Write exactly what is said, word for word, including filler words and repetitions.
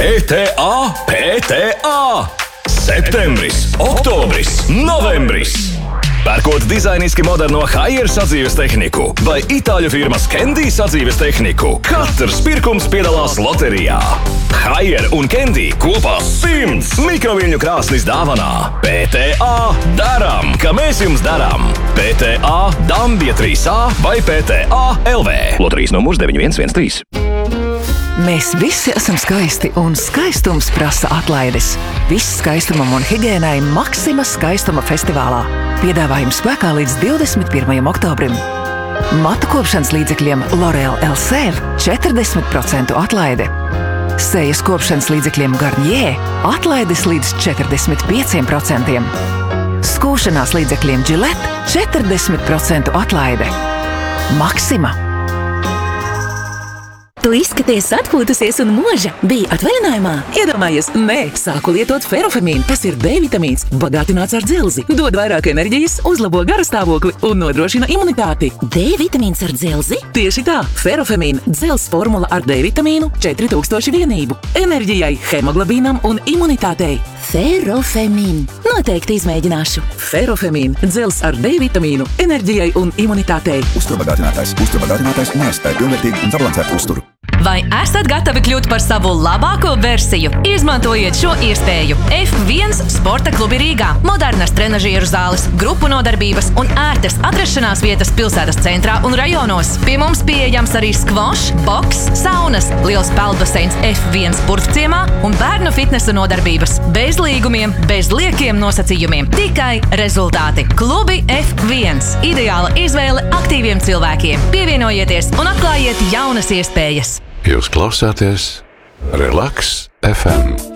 P T A, P T A! Septembris, oktobris, novembris! Pērkot dizainiski moderno Haier sadzīves tehniku vai itāļu firmas Candy sadzīves tehniku, katrs pirkums piedalās loterijā. Haier un Candy kopā simts mikroviļņu krāsnis dāvanā. P T A daram, ka mēs jums darām. P T A Dambja trīs A vai P T A L V. Loterijas numurs deviņi viens viens trīs. Mēs visi esam skaisti, un skaistums prasa atlaides. Viss skaistumam un higiēnai Maxima skaistuma festivālā. Piedāvājums spēkā līdz divdesmit pirmajam oktobrim. Matu kopšanas līdzekļiem L'Oréal Elsev četrdesmit procentu atlaide. Sejas kopšanas līdzekļiem Garnier atlaides līdz četrdesmit pieciem procentiem. Skūšanās līdzekļiem Gillette četrdesmit procentu atlaide. Maxima! Tu izskaties atpūtusies un mūža. Bija atvaļinājumā? Iedomājies, nē, sāku lietot ferofemīnu. Tas ir D vitamīns, bagātināts ar dzelzi. Dod vairāk enerģijas, uzlabo garastāvokli un nodrošina imunitāti. D vitamīns ar dzelzi? Tieši tā, ferofemīna, dzels formula ar D vitamīnu, četri tūkstoši vienību. Enerģijai, hemoglobīnam un imunitātei. Ferofemīna. Noteikti izmēģināšu. Ferofemīna, dzels ar D vitamīnu, enerģijai un imunitātei. Uzturbagātinātājs, uzturbagātinātājs nespēj pilnvērtīgi un sabalansētu uzturu. Vai esat gatavi kļūt par savu labāko versiju? Izmantojiet šo iespēju. F viens Sporta klubi Rīgā. Modernas trenažieru zāles, grupu nodarbības un ērtas atrašanās vietas pilsētas centrā un rajonos. Pie mums pieejams arī skvošs, boks, saunas, liels peldbaseins F viens Purvciemā un bērnu fitnesa nodarbības. Bez līgumiem, bez liekiem nosacījumiem. Tikai rezultāti. Klubi F viens. Ideāla izvēle aktīviem cilvēkiem. Pievienojieties un atklājiet jaunas iespējas. Jūs klausāties Relax F M.